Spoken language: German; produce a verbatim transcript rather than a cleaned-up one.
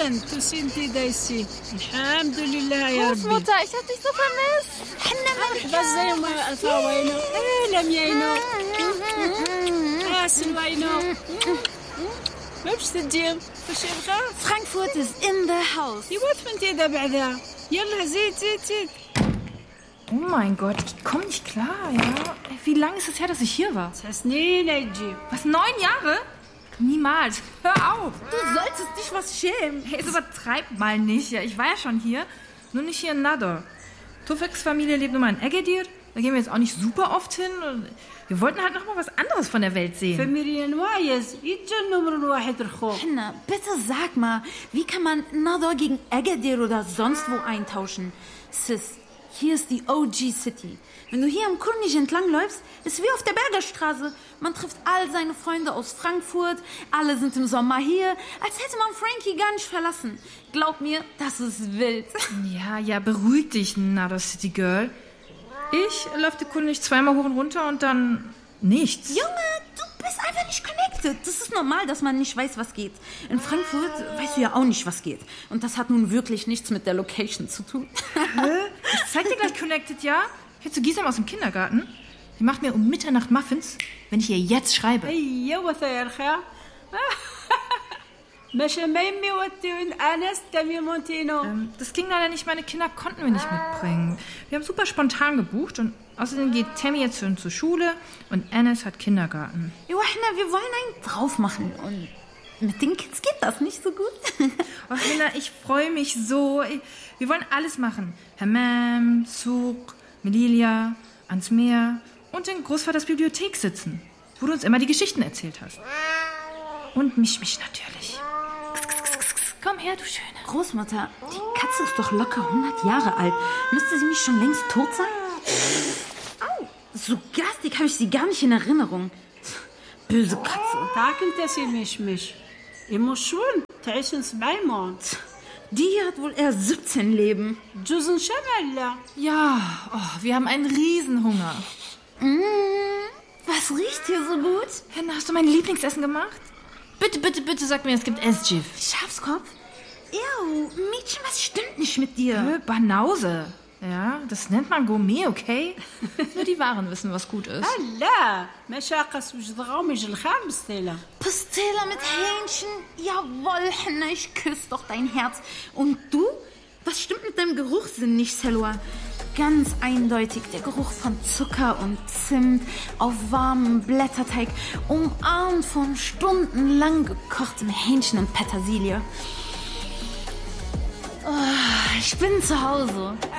أهلا تسنتي دايسي الحمد لله يا ربي. Großmutter, ich hab dich so vermisst. مرحبا زي ما الفاوينو أهلا مياينو آسل وينو ما باش تجيم فاش يبغى. Frankfurt is in the house. يوا تفنتي دا بعدها يلا زيد زيد زيد. Oh mein Gott, ich komme nicht klar, ja. Wie lange ist es her, dass ich hier war? تسع سنين يجي. Was, neun Jahre? Niemals. Hör auf. Du solltest dich was schämen. Hey, so übertreib mal nicht. Ja, ich war ja schon hier, nur nicht hier in Nador. Tufeks Familie lebt nun mal in Agadir. Da gehen wir jetzt auch nicht super oft hin. Wir wollten halt noch mal was anderes von der Welt sehen. فمريان وايز يتجنوا من واحد رخو. Henna, bitte sag mal, wie kann man Nador gegen Agadir oder sonst wo eintauschen? Sis, hier ist die O G City. Wenn du hier am Kurnisch entlang läufst, ist wie auf der Bergerstraße. Man trifft all seine Freunde aus Frankfurt, alle sind im Sommer hier, als hätte man Frankie gar nicht verlassen. Glaub mir, das ist wild. Ja, ja, beruhig dich, Nador City Girl. Ich laufe die Kunde nicht zweimal hoch und runter und dann nichts. Junge, du bist einfach nicht connected. Das ist normal, dass man nicht weiß, was geht. In Frankfurt weißt du ja auch nicht, was geht. Und das hat nun wirklich nichts mit der Location zu tun. Hä? Ich zeig dir gleich Connected, ja? Kennst du Gisam aus dem Kindergarten? Die macht mir um Mitternacht Muffins, wenn ich ihr jetzt schreibe. أيوة ثير خير. مش ميمي وتيون أنس تمي مونتينو. Ähm, das ging leider nicht, meine Kinder konnten wir nicht mitbringen. Wir haben super spontan gebucht und außerdem geht Tammy jetzt schon zur Schule und Anas hat Kindergarten. Johanna, wir wollen einen drauf machen. Und mit den Kids geht das nicht so gut. Ach, Lena, ich freue mich so. Wir wollen alles machen. Hammam, Zug, Melilia, ans Meer und in Großvaters Bibliothek sitzen, wo du uns immer die Geschichten erzählt hast. Und mich, mich natürlich. Komm her, du Schöne. Großmutter, die Katze ist doch locker hundert Jahre alt. Müsste sie nicht schon längst tot sein? Au, so garstig habe ich sie gar nicht in Erinnerung. Böse Katze. تاك انت سي مش مش يمشون تعيشن سبعين Die hat wohl eher siebzehn Leben. جوزن شمال. Ja, oh, wir haben einen Riesenhunger. Mmh, was riecht hier so gut? Henna, hast du mein Lieblingsessen gemacht? Bitte, bitte, bitte sag mir, es gibt Esjif. Schafskopf? Ew, Mädchen, was stimmt nicht mit dir? Hä, Banause. Ja, das nennt man Gourmet, okay? Nur die Wahren wissen, was gut ist. لا مشاقص وجدغاو مش الخامس تيلا. Pastela mit Hähnchen? Jawohl, Henna, ich küsse doch dein Herz. Und du? Was stimmt mit deinem Geruchssinn nicht, Selwa? Ganz eindeutig der Geruch von Zucker und Zimt auf warmem Blätterteig, umarmt von stundenlang gekochtem Hähnchen und Petersilie. Oh, ich bin zu Hause.